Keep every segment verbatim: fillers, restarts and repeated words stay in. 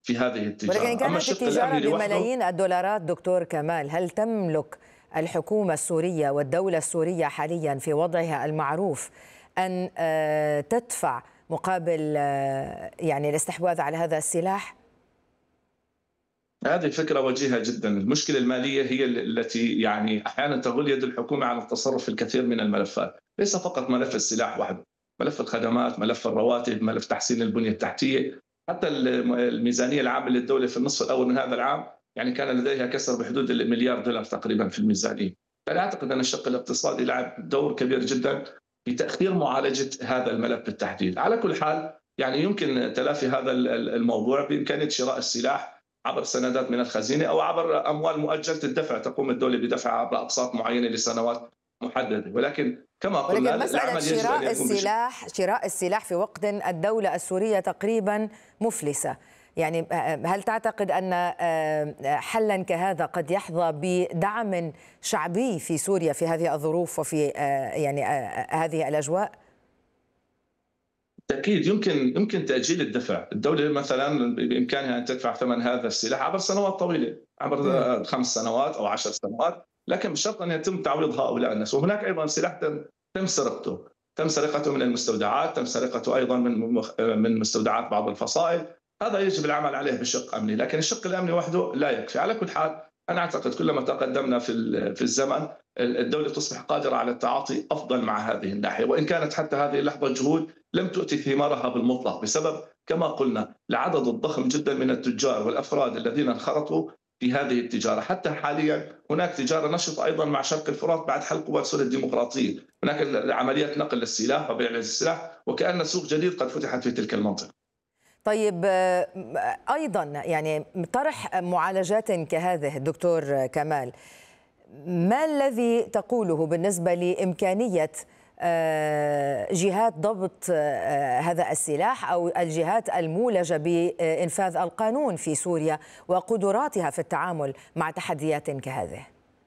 في هذه ولكن إن التجارة. أما كانت الشق التجارة الأمني لوحده، بملايين الدولارات دكتور كمال، هل تملك الحكومة السورية والدولة السورية حاليا في وضعها المعروف أن آه، تدفع مقابل آه، يعني الاستحواذ على هذا السلاح؟ هذه فكرة وجيهة جدا. المشكلة المالية هي التي يعني أحيانا تغل يد الحكومة على التصرف في الكثير من الملفات، ليس فقط ملف السلاح وحده، ملف الخدمات، ملف الرواتب، ملف تحسين البنية التحتية، حتى الميزانية العامة للدولة في النصف الأول من هذا العام يعني كان لديها كسر بحدود المليار دولار تقريبا في الميزانية. فأنا أعتقد أن الشق الاقتصادي لعب دور كبير جدا في تأخير معالجة هذا الملف بالتحديد. على كل حال يعني يمكن تلافي هذا الموضوع بإمكانية شراء السلاح عبر سندات من الخزينة أو عبر أموال مؤجلة الدفع، تقوم الدولة بدفعها عبر أقساط معينة لسنوات محددة، ولكن كما قلنا ولكن مسألة العمل يجب أن شراء يكون بشكل. السلاح شراء السلاح في وقت الدولة السورية تقريبا مفلسة، يعني هل تعتقد أن حلا كهذا قد يحظى بدعم شعبي في سوريا في هذه الظروف وفي يعني هذه الأجواء؟ بالتأكيد يمكن يمكن تأجيل الدفع. الدولة مثلا بإمكانها أن تدفع ثمن هذا السلاح عبر سنوات طويلة، عبر خمس سنوات أو عشر سنوات، لكن بشرط أن يتم تعويض هؤلاء الناس. وهناك أيضا سلاح تم سرقته، تم سرقته من المستودعات، تم سرقته أيضا من من مستودعات بعض الفصائل. هذا يجب العمل عليه بشق أمني، لكن الشق الأمني وحده لا يكفي. على كل حال أنا أعتقد كلما تقدمنا في في الزمن الدولة تصبح قادرة على التعاطي أفضل مع هذه الناحية، وإن كانت حتى هذه اللحظة جهود لم تؤتي ثمارها بالمطلق بسبب كما قلنا العدد الضخم جدا من التجار والأفراد الذين انخرطوا في هذه التجارة. حتى حاليا هناك تجارة نشطة أيضا مع شرق الفرات بعد حل قوى سوريا الديمقراطية، هناك عمليات نقل للسلاح وبيع للسلاح، وكأن سوق جديد قد فتحت في تلك المنطقة. طيب أيضا يعني طرح معالجات كهذه دكتور كمال، ما الذي تقوله بالنسبة لإمكانية جهات ضبط هذا السلاح أو الجهات المولجة بإنفاذ القانون في سوريا وقدراتها في التعامل مع تحديات كهذه؟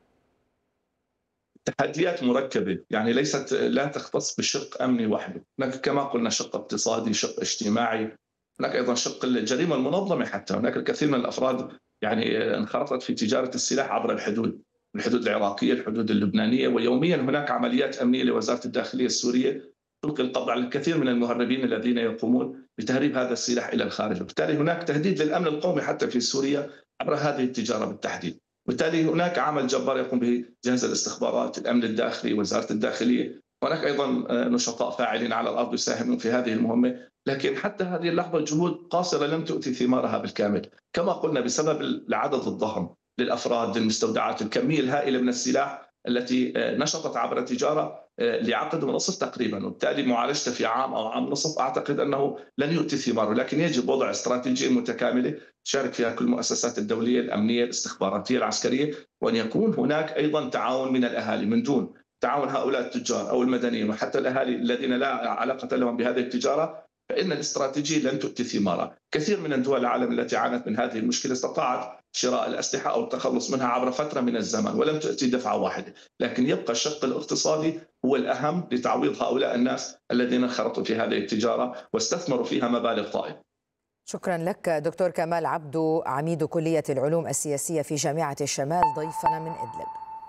تحديات مركبة، يعني ليست لا تختص بشق أمني وحده، هناك كما قلنا شق اقتصادي، شق اجتماعي، هناك أيضا شق الجريمة المنظمة. حتى هناك الكثير من الأفراد يعني انخرطت في تجارة السلاح عبر الحدود، الحدود العراقية، الحدود اللبنانية، ويوميا هناك عمليات أمنية لوزارة الداخلية السورية تلقي القبض على الكثير من المهربين الذين يقومون بتهريب هذا السلاح إلى الخارج، وبالتالي هناك تهديد للأمن القومي حتى في سوريا عبر هذه التجارة بالتحديد. وبالتالي هناك عمل جبار يقوم به جهاز الاستخبارات، الأمن الداخلي، وزارة الداخلية، هناك أيضا نشطاء فاعلين على الأرض يساهمون في هذه المهمة، لكن حتى هذه اللحظة جهود قاصرة لم تؤتي ثمارها بالكامل، كما قلنا بسبب العدد الضخم للأفراد، للمستودعات، الكمية الهائلة من السلاح التي نشطت عبر تجارة لعقد ونصف تقريبا، وبالتالي معالجتها في عام أو عام ونصف أعتقد أنه لن يؤتي ثماره، لكن يجب وضع استراتيجية متكاملة تشارك فيها كل المؤسسات الدولية الأمنية الاستخباراتية العسكرية، وأن يكون هناك أيضا تعاون من الأهالي. من دون تعاون هؤلاء التجار أو المدنيين وحتى الأهالي الذين لا علاقة لهم بهذه التجارة فإن الاستراتيجية لن تؤتي ثمارها. كثير من دول العالم التي عانت من هذه المشكلة استطاعت شراء الأسلحة أو التخلص منها عبر فترة من الزمن ولم تؤتي دفعة واحدة، لكن يبقى الشق الاقتصادي هو الأهم لتعويض هؤلاء الناس الذين انخرطوا في هذه التجارة واستثمروا فيها مبالغ طائلة. شكرا لك دكتور كمال عبدو، عميد كلية العلوم السياسية في جامعة الشمال، ضيفنا من إدلب.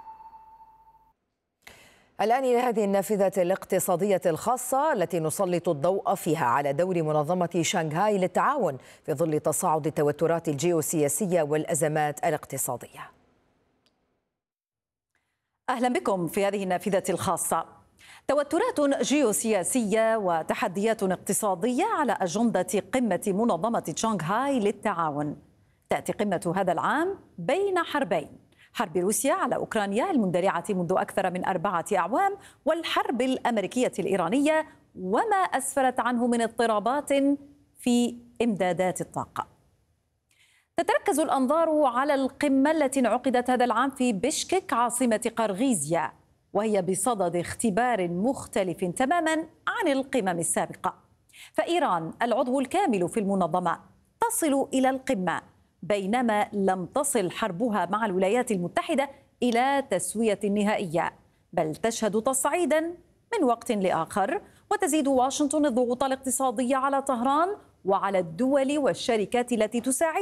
الآن إلى هذه النافذة الاقتصادية الخاصة التي نسلط الضوء فيها على دور منظمة شنغهاي للتعاون في ظل تصاعد التوترات الجيوسياسية والأزمات الاقتصادية. أهلا بكم في هذه النافذة الخاصة. توترات جيوسياسية وتحديات اقتصادية على أجندة قمة منظمة شنغهاي للتعاون. تأتي قمة هذا العام بين حربين، حرب روسيا على أوكرانيا المندلعة منذ أكثر من أربعة أعوام والحرب الأمريكية الإيرانية وما أسفرت عنه من اضطرابات في إمدادات الطاقة. تتركز الأنظار على القمة التي انعقدت هذا العام في بشكك عاصمة قرغيزيا، وهي بصدد اختبار مختلف تماما عن القمم السابقة. فإيران العضو الكامل في المنظمة تصل إلى القمة بينما لم تصل حربها مع الولايات المتحدة إلى تسوية نهائية، بل تشهد تصعيدا من وقت لآخر، وتزيد واشنطن الضغوط الاقتصادية على طهران وعلى الدول والشركات التي تساعد